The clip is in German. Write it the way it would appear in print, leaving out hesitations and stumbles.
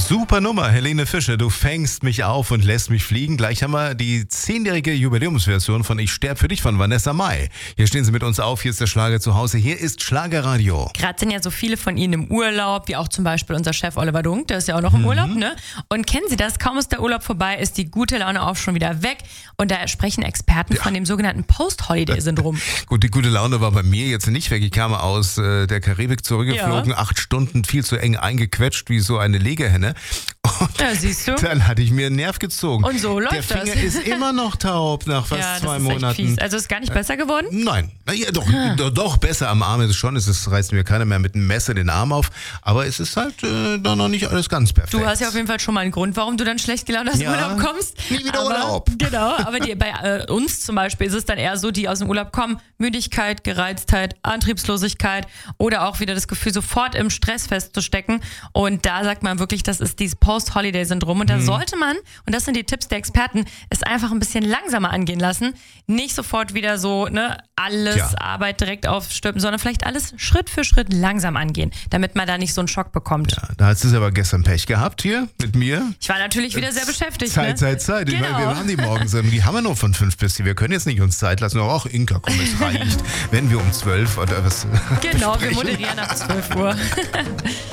Super Nummer, Helene Fischer. Du fängst mich auf und lässt mich fliegen. Gleich haben wir die 10-jährige Jubiläumsversion von Ich sterb für dich von Vanessa Mai. Hier stehen sie mit uns auf. Hier ist der Schlager zu Hause. Hier ist Schlagerradio. Gerade sind ja so viele von Ihnen im Urlaub, wie auch zum Beispiel unser Chef Oliver Dunk, der ist ja auch noch im Urlaub, ne? Und kennen Sie das? Kaum ist der Urlaub vorbei, ist die gute Laune auch schon wieder weg. Und da sprechen Experten von dem sogenannten Post-Holiday-Syndrom. Gut, die gute Laune war bei mir jetzt nicht weg. Ich kam aus der Karibik zurückgeflogen, 8 Stunden viel zu eng eingequetscht wie so eine Legehenne. Und ja, siehst du. Dann hatte ich mir einen Nerv gezogen. Und so läuft das. Der Finger ist immer noch taub nach fast 2 Monaten. Echt fies. Also ist gar nicht besser geworden? Nein, ja, doch besser am Arm ist es schon. Es reißt mir keiner mehr mit einem Messer den Arm auf. Aber es ist halt doch noch nicht alles ganz perfekt. Du hast ja auf jeden Fall schon mal einen Grund, warum du dann schlecht gelaunt aus dem Urlaub kommst. Nie wieder Urlaub. Genau, aber bei uns zum Beispiel ist es dann eher so, die aus dem Urlaub kommen, Müdigkeit, Gereiztheit, Antriebslosigkeit oder auch wieder das Gefühl, sofort im Stress festzustecken. Und da sagt man wirklich, das ist dieses Post-Holiday-Syndrom. Und da sollte man, und das sind die Tipps der Experten, es einfach ein bisschen langsamer angehen lassen. Nicht sofort wieder so, alles Arbeit direkt aufstülpen, sondern vielleicht alles Schritt für Schritt langsam angehen, damit man da nicht so einen Schock bekommt. Ja, da hast du aber gestern Pech gehabt hier mit mir. Ich war natürlich wieder sehr beschäftigt. Zeit. Genau. Ich meine, wir haben die Morgensendung, die haben wir nur von 5 bis 7. Wir können jetzt nicht uns Zeit lassen. Aber auch Inka, komm, es reicht, wenn wir um 12 oder was Genau, wir besprechen. moderieren ab 12 Uhr.